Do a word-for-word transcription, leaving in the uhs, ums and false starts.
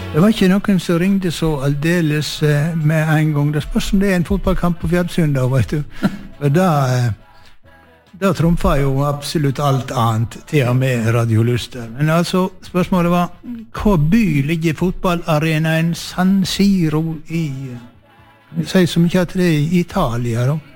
Det var ikke noen som ringde så aldeles eh, med en gang. Det spørs om det er en fotballkamp på Fjerdsund da, vet du. Og da, eh, da trumfer jo absolutt alt annet, til og med radioluster. Men altså, spørsmålet var, hva by ligger fotballarenaen San Siro i? Jeg sier så mye at det er i Italia da.